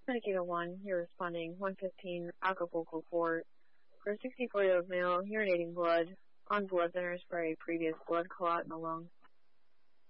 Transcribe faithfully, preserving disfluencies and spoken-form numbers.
Medicare one, you're responding one fifteen Acapulco Port. For a sixty-four-year-old male, urinating blood on blood thinners for a previous blood clot in the lung.